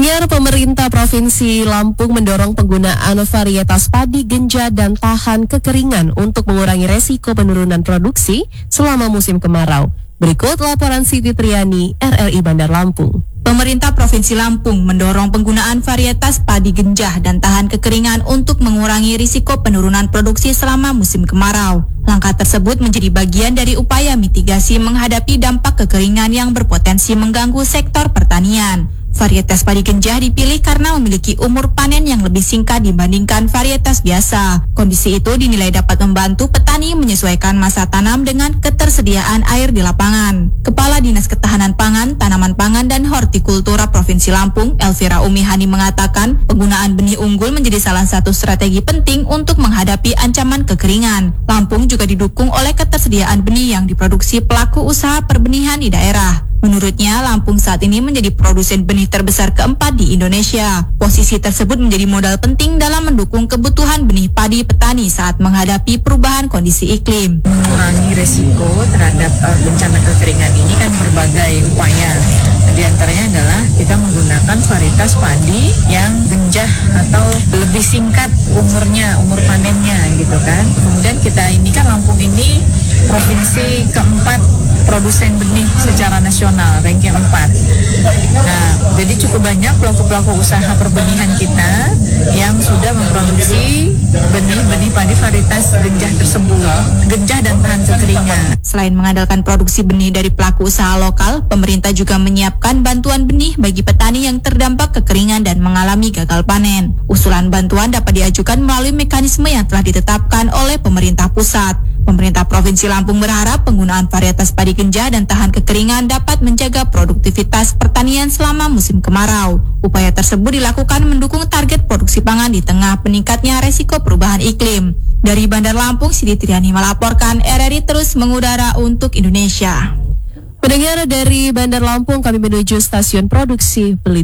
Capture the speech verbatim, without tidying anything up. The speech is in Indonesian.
Pendengar, pemerintah Provinsi Lampung mendorong penggunaan varietas padi genja dan tahan kekeringan untuk mengurangi resiko penurunan produksi selama musim kemarau. Berikut laporan Siti Triani, R R I Bandar Lampung. Pemerintah Provinsi Lampung mendorong penggunaan varietas padi genjah dan tahan kekeringan untuk mengurangi risiko penurunan produksi selama musim kemarau. Langkah tersebut menjadi bagian dari upaya mitigasi menghadapi dampak kekeringan yang berpotensi mengganggu sektor pertanian. Varietas padi genjah dipilih karena memiliki umur panen yang lebih singkat dibandingkan varietas biasa. Kondisi itu dinilai dapat membantu petani menyesuaikan masa tanam dengan ketersediaan air di lapangan. Kepala Dinas Ketahanan Pangan, Tanaman Pangan dan Hortikultura Provinsi Lampung, Elvira Umihani mengatakan, penggunaan benih unggul menjadi salah satu strategi penting untuk menghadapi ancaman kekeringan. Lampung juga didukung oleh ketersediaan benih yang diproduksi pelaku usaha perbenihan di daerah. Menurutnya, Lampung saat ini menjadi produsen benih terbesar keempat di Indonesia. Posisi tersebut menjadi modal penting dalam mendukung kebutuhan benih padi petani saat menghadapi perubahan kondisi iklim. Mengurangi resiko terhadap uh, bencana kekeringan ini kan berbagai upaya. Di antaranya adalah kita menggunakan varietas padi yang genjah atau lebih singkat umurnya, umur panennya gitu kan. Kemudian kita ini kan Lampung ini provinsi keempat produsen benih secara nasional, ranking empat. Nah, jadi cukup banyak pelaku-pelaku usaha perbenihan kita yang sudah memproduksi benih-benih padi varietas genjah tersebut, genjah dan tahan kekeringan. Selain mengandalkan produksi benih dari pelaku usaha lokal, pemerintah juga menyiapkan bantuan benih bagi petani yang terdampak kekeringan dan mengalami gagal panen. Usulan bantuan dapat diajukan melalui mekanisme yang telah ditetapkan oleh pemerintah pusat. Pemerintah Provinsi Lampung berharap penggunaan varietas padi genjah dan tahan kekeringan dapat menjaga produktivitas pertanian selama musim kemarau. Upaya tersebut dilakukan mendukung target produksi pangan di tengah meningkatnya resiko perubahan iklim. Dari Bandar Lampung, Siti Triani melaporkan, R R I terus mengudara untuk Indonesia. Pendengar, dari Bandar Lampung kami menuju stasiun produksi Pelita.